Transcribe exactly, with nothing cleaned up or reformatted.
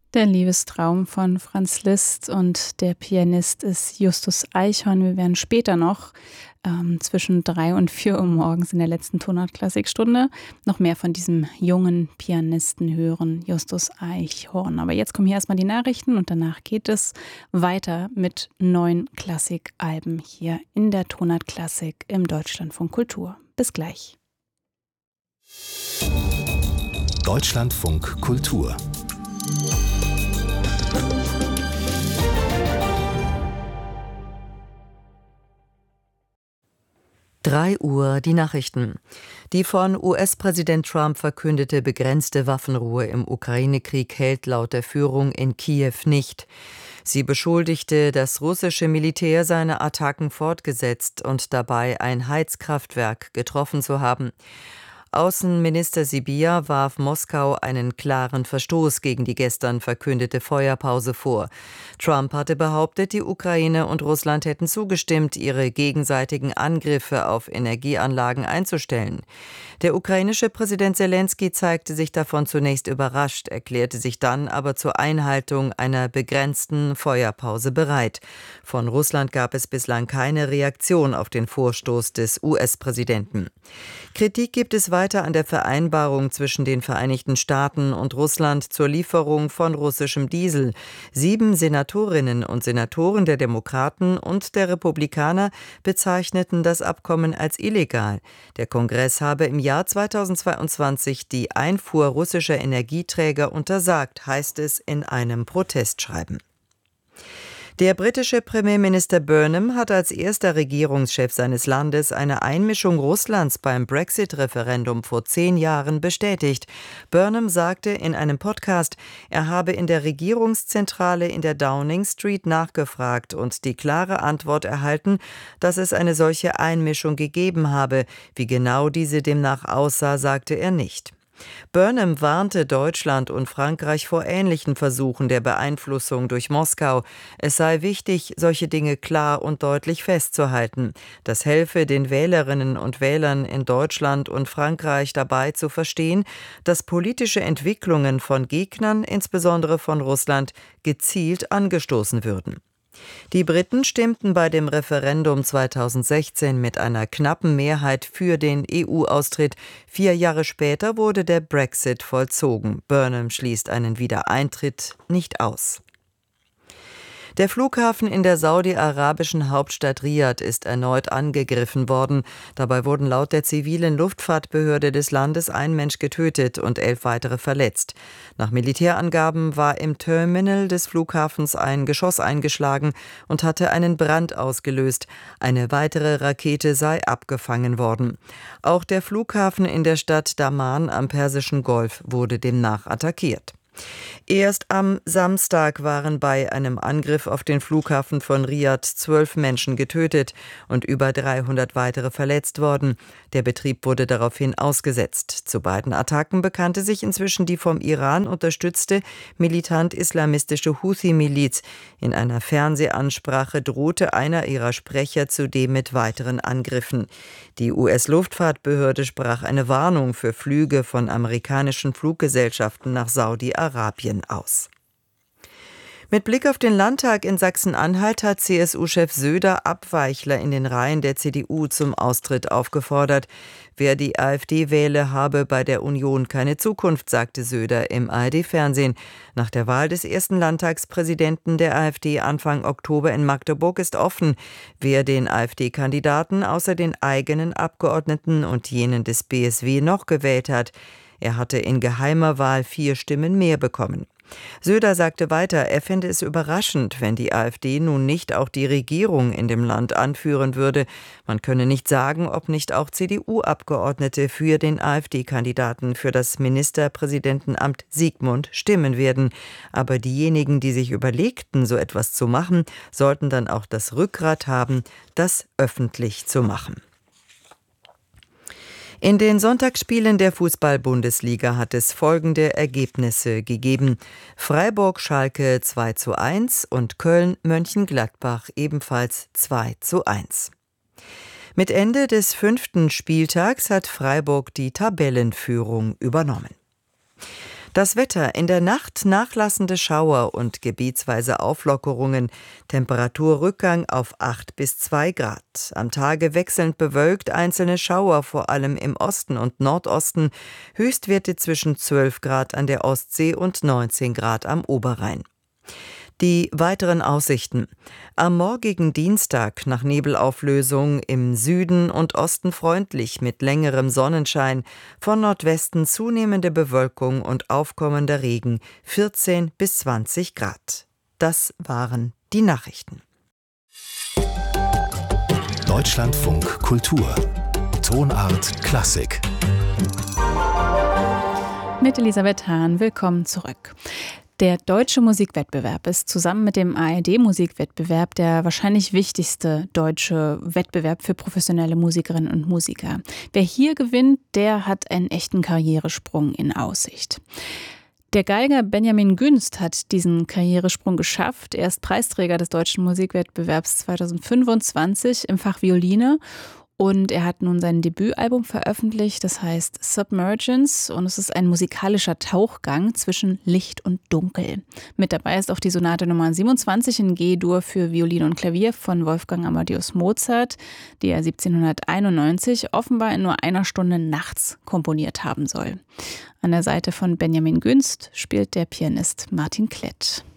Der Liebestraum von Franz Liszt und der Pianist ist Justus Eichhorn. Wir werden später noch ähm, zwischen drei und vier Uhr morgens in der letzten Tonart-Klassikstunde noch mehr von diesem jungen Pianisten hören, Justus Eichhorn. Aber jetzt kommen hier erstmal die Nachrichten und danach geht es weiter mit neuen Klassikalben hier in der Tonart-Klassik im Deutschlandfunk Kultur. Bis gleich. Deutschlandfunk Kultur. drei Uhr die Nachrichten. Die von U S-Präsident Trump verkündete begrenzte Waffenruhe im Ukraine-Krieg hält laut der Führung in Kiew nicht. Sie beschuldigte das russische Militär, seine Attacken fortgesetzt und dabei ein Heizkraftwerk getroffen zu haben. Außenminister Sybiha warf Moskau einen klaren Verstoß gegen die gestern verkündete Feuerpause vor. Trump hatte behauptet, die Ukraine und Russland hätten zugestimmt, ihre gegenseitigen Angriffe auf Energieanlagen einzustellen. Der ukrainische Präsident Selenskyj zeigte sich davon zunächst überrascht, erklärte sich dann aber zur Einhaltung einer begrenzten Feuerpause bereit. Von Russland gab es bislang keine Reaktion auf den Vorstoß des U S-Präsidenten. Kritik gibt es weiter an der Vereinbarung zwischen den Vereinigten Staaten und Russland zur Lieferung von russischem Diesel. Sieben Senatorinnen und Senatoren der Demokraten und der Republikaner bezeichneten das Abkommen als illegal. Der Kongress habe im Jahr zweitausendzweiundzwanzig die Einfuhr russischer Energieträger untersagt, heißt es in einem Protestschreiben. Der britische Premierminister Burnham hat als erster Regierungschef seines Landes eine Einmischung Russlands beim Brexit-Referendum vor zehn Jahren bestätigt. Burnham sagte in einem Podcast, er habe in der Regierungszentrale in der Downing Street nachgefragt und die klare Antwort erhalten, dass es eine solche Einmischung gegeben habe. Wie genau diese demnach aussah, sagte er nicht. Burnham warnte Deutschland und Frankreich vor ähnlichen Versuchen der Beeinflussung durch Moskau. Es sei wichtig, solche Dinge klar und deutlich festzuhalten. Das helfe den Wählerinnen und Wählern in Deutschland und Frankreich dabei zu verstehen, dass politische Entwicklungen von Gegnern, insbesondere von Russland, gezielt angestoßen würden. Die Briten stimmten bei dem Referendum zweitausendsechzehn mit einer knappen Mehrheit für den E U-Austritt. Vier Jahre später wurde der Brexit vollzogen. Burnham schließt einen Wiedereintritt nicht aus. Der Flughafen in der saudi-arabischen Hauptstadt Riad ist erneut angegriffen worden. Dabei wurden laut der zivilen Luftfahrtbehörde des Landes ein Mensch getötet und elf weitere verletzt. Nach Militärangaben war im Terminal des Flughafens ein Geschoss eingeschlagen und hatte einen Brand ausgelöst. Eine weitere Rakete sei abgefangen worden. Auch der Flughafen in der Stadt Daman am Persischen Golf wurde demnach attackiert. Erst am Samstag waren bei einem Angriff auf den Flughafen von Riad zwölf Menschen getötet und über dreihundert weitere verletzt worden. Der Betrieb wurde daraufhin ausgesetzt. Zu beiden Attacken bekannte sich inzwischen die vom Iran unterstützte militant-islamistische Houthi-Miliz. In einer Fernsehansprache drohte einer ihrer Sprecher zudem mit weiteren Angriffen. Die U S-Luftfahrtbehörde sprach eine Warnung für Flüge von amerikanischen Fluggesellschaften nach Saudi-Arabien aus. Mit Blick auf den Landtag in Sachsen-Anhalt hat C S U-Chef Söder Abweichler in den Reihen der C D U zum Austritt aufgefordert. Wer die AfD wähle, habe bei der Union keine Zukunft, sagte Söder im A R D-Fernsehen. Nach der Wahl des ersten Landtagspräsidenten der AfD Anfang Oktober in Magdeburg ist offen, wer den AfD-Kandidaten außer den eigenen Abgeordneten und jenen des B S W noch gewählt hat. Er hatte in geheimer Wahl vier Stimmen mehr bekommen. Söder sagte weiter, er fände es überraschend, wenn die AfD nun nicht auch die Regierung in dem Land anführen würde. Man könne nicht sagen, ob nicht auch C D U-Abgeordnete für den AfD-Kandidaten für das Ministerpräsidentenamt Sigmund stimmen werden. Aber diejenigen, die sich überlegten, so etwas zu machen, sollten dann auch das Rückgrat haben, das öffentlich zu machen. In den Sonntagsspielen der Fußball-Bundesliga hat es folgende Ergebnisse gegeben. Freiburg-Schalke zwei zu eins und Köln-Mönchengladbach ebenfalls zwei zu eins. Mit Ende des fünften Spieltags hat Freiburg die Tabellenführung übernommen. Das Wetter: in der Nacht nachlassende Schauer und gebietsweise Auflockerungen. Temperaturrückgang auf acht bis zwei Grad. Am Tage wechselnd bewölkt, einzelne Schauer, vor allem im Osten und Nordosten. Höchstwerte zwischen zwölf Grad an der Ostsee und neunzehn Grad am Oberrhein. Die weiteren Aussichten: am morgigen Dienstag nach Nebelauflösung im Süden und Osten freundlich mit längerem Sonnenschein, von Nordwesten zunehmende Bewölkung und aufkommender Regen, vierzehn bis zwanzig Grad. Das waren die Nachrichten. Deutschlandfunk Kultur. Tonart Klassik. Mit Elisabeth Hahn, willkommen zurück. Der Deutsche Musikwettbewerb ist zusammen mit dem A R D-Musikwettbewerb der wahrscheinlich wichtigste deutsche Wettbewerb für professionelle Musikerinnen und Musiker. Wer hier gewinnt, der hat einen echten Karrieresprung in Aussicht. Der Geiger Benjamin Günst hat diesen Karrieresprung geschafft. Er ist Preisträger des Deutschen Musikwettbewerbs zweitausendfünfundzwanzig im Fach Violine. Und er hat nun sein Debütalbum veröffentlicht, das heißt Submergence, und es ist ein musikalischer Tauchgang zwischen Licht und Dunkel. Mit dabei ist auch die Sonate Nummer siebenundzwanzig in G-Dur für Violine und Klavier von Wolfgang Amadeus Mozart, die er siebzehnhunderteinundneunzig offenbar in nur einer Stunde nachts komponiert haben soll. An der Seite von Benjamin Günst spielt der Pianist Martin Klett.